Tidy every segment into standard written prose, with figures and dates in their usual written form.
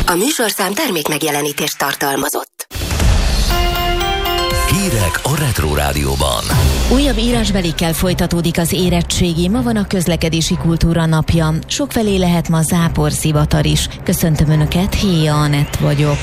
A műsorszám termékmegjelenítést tartalmazott. Hírek a Retro Rádióban. Újabb írásbelikkel folytatódik az érettségi, ma van a közlekedési kultúra napja. Sokfelé lehet ma záporzivatar is. Köszöntöm Önöket, Héja Anett vagyok.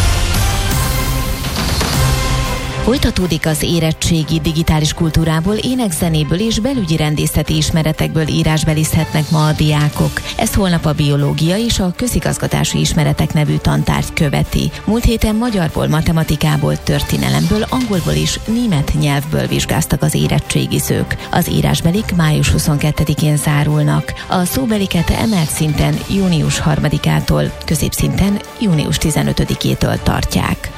Folytatódik az érettségi, digitális kultúrából, énekzenéből és belügyi rendészeti ismeretekből írásbelizhetnek ma a diákok. Ezt holnap a biológia és a közigazgatási ismeretek nevű tantárgy követi. Múlt héten magyarból, matematikából, történelemből, angolból és német nyelvből vizsgáztak az érettségizők. Az írásbelik május 22-én zárulnak. A szóbeliket emelt szinten június 3-ától, középszinten június 15-től tartják.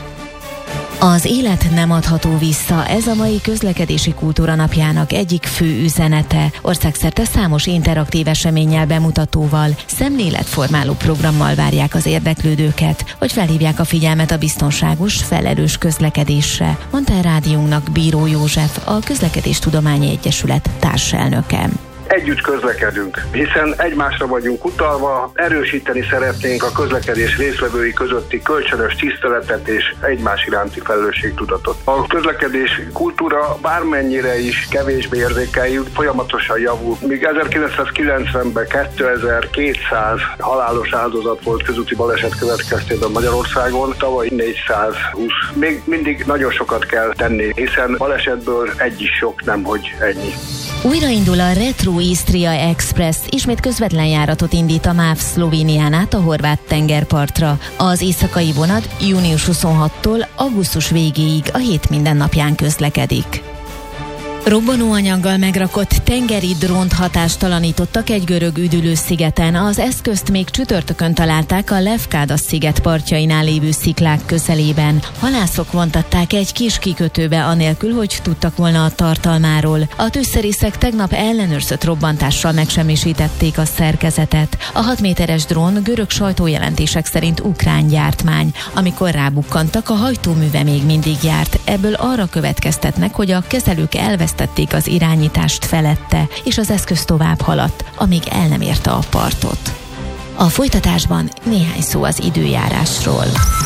Az élet nem adható vissza, ez a mai közlekedési kultúra napjának egyik fő üzenete. Országszerte számos interaktív eseménnyel, bemutatóval, szemléletformáló programmal várják az érdeklődőket, hogy felhívják a figyelmet a biztonságos, felelős közlekedésre, mondta a rádiónknak Bíró József, a Közlekedéstudományi Egyesület társelnöke. Együtt közlekedünk, hiszen egymásra vagyunk utalva, erősíteni szeretnénk a közlekedés résztvevői közötti kölcsönös tiszteletet és egymás iránti felelősségtudatot. A közlekedés kultúra bármennyire is kevésbé érzékeljük, folyamatosan javul. Míg 1990-ben 2200 halálos áldozat volt közúti baleset következtében Magyarországon, tavaly 420. Még mindig nagyon sokat kell tenni, hiszen balesetből egy is sok, nemhogy ennyi. Újraindul a Retro Istria Express, ismét közvetlen járatot indít a MÁV Szlovénián át a horvát tengerpartra. Az éjszakai vonat június 26-tól augusztus végéig a hét minden napján közlekedik. Robbanóanyaggal megrakott tengeri drónt hatástalanítottak egy görög üdülőszigeten. Az eszközt még csütörtökön találták a Lefkáda sziget partjainál lévő sziklák közelében. Halászok vontatták egy kis kikötőbe anélkül, hogy tudtak volna a tartalmáról. A tűzszerészek tegnap ellenőrzött robbantással megsemmisítették a szerkezetet. A 6 méteres drón görög sajtójelentések szerint ukrán gyártmány. Amikor rábukkantak, a hajtóműve még mindig járt. Ebből arra következtetnek, hogy a kezelők elvesztették az irányítást felette, és az eszköz tovább haladt, amíg el nem érte a partot. A folytatásban néhány szó az időjárásról.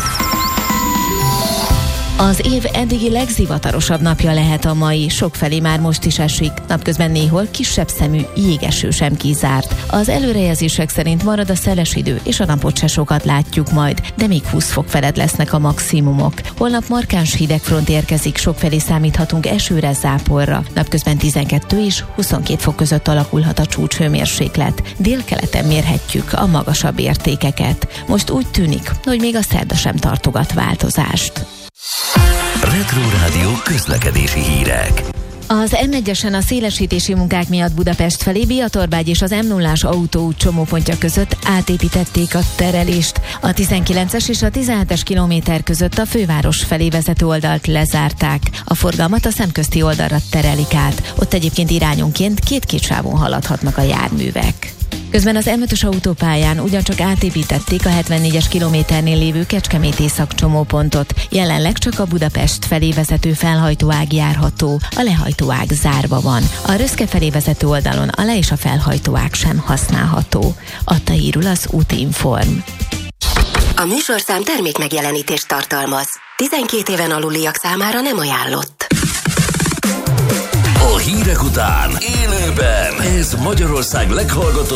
Az év eddigi legzivatarosabb napja lehet a mai, sokfelé már most is esik, napközben néhol kisebb szemű jégeső sem kizárt. Az előrejelzések szerint marad a szeles idő, és a napot se sokat látjuk majd, de még 20 fok felett lesznek a maximumok. Holnap markáns hidegfront érkezik, sokfelé számíthatunk esőre, záporra. Napközben 12 és 22 fok között alakulhat a csúcshőmérséklet. Délkeleten mérhetjük a magasabb értékeket. Most úgy tűnik, hogy még a szerda sem tartogat változást. Retro Rádió közlekedési hírek. Az M1-esen a szélesítési munkák miatt Budapest felé Biatorbágy és az M0-ás autóút csomópontja között átépítették a terelést. A 19-es és a 17-es kilométer között a főváros felé vezető oldalt lezárták. A forgalmat a szemközti oldalra terelik át. Ott egyébként irányonként két sávon haladhatnak a járművek. Közben az M5-ös autópályán ugyancsak átépítették a 74-es kilométernél lévő Kecskemét észak csomópontot. Jelenleg csak a Budapest felé vezető felhajtóág járható, a lehajtóág zárva van. A Röszke felé vezető oldalon a le- és a felhajtóág sem használható. Adta hírül az Útinform. A műsorszám termékmegjelenítést tartalmaz. 12 éven aluliak számára nem ajánlott. A hírek után élőben ez Magyarország leghallgatóbb